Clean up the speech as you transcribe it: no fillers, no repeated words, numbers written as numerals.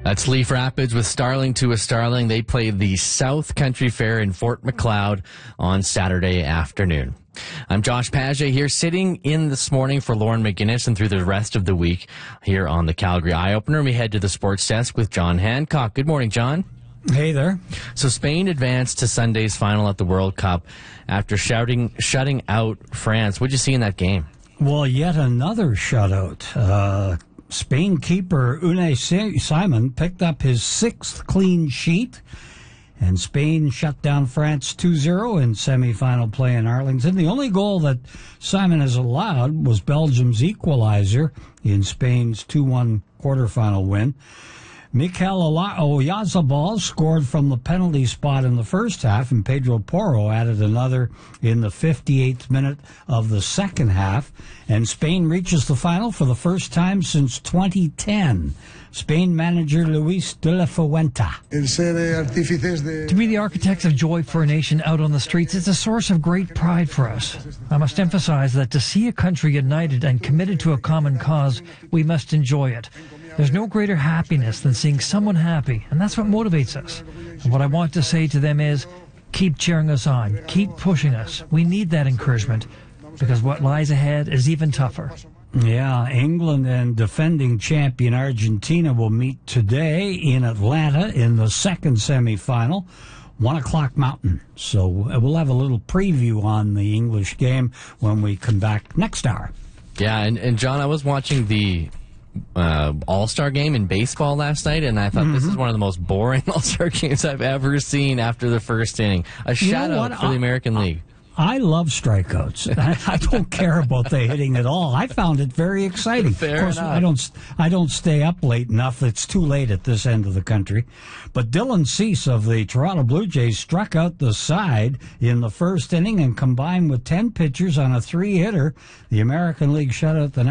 That's Leaf Rapids with Starling to a Starling. They play the South Country Fair in Fort Macleod on Saturday afternoon. I'm Josh Paget here, sitting in this morning for Lauren McGinnis and through the rest of the week here on the Calgary Eye Opener. We head to the sports desk with John Hancock. Good morning, John. Hey there. So Spain advanced to Sunday's final at the World Cup after shutting out France. What did you see in that game? Well, yet another shutout. Spain keeper Unai Simon picked up his sixth clean sheet, and Spain shut down France 2-0 in semifinal play in Arlington. The only goal that Simon has allowed was Belgium's equalizer in Spain's 2-1 quarterfinal win. Mikel Oyarzabal scored from the penalty spot in the first half, and Pedro Porro added another in the 58th minute of the second half, and Spain reaches the final for the first time since 2010. Spain manager Luis de la Fuente. To be the architects of joy for a nation out on the streets is a source of great pride for us. I must emphasize that to see a country united and committed to a common cause, we must enjoy it. There's no greater happiness than seeing someone happy, and that's what motivates us. And what I want to say to them is, keep cheering us on, keep pushing us. We need that encouragement, because what lies ahead is even tougher. Yeah, England and defending champion Argentina will meet today in Atlanta in the second semifinal, 1 o'clock Mountain. So we'll have a little preview on the English game when we come back next hour. Yeah, and John, I was watching the All-Star game in baseball last night, and I thought this is one of the most boring All-Star games I've ever seen after the first inning. A shout-out for the American League. I love strikeouts. I don't care about the hitting at all. I found it very exciting. Fair of course, enough. I don't stay up late enough. It's too late at this end of the country. But Dylan Cease of the Toronto Blue Jays struck out the side in the first inning, and combined with 10 pitchers on a 3-hitter, the American League shut out the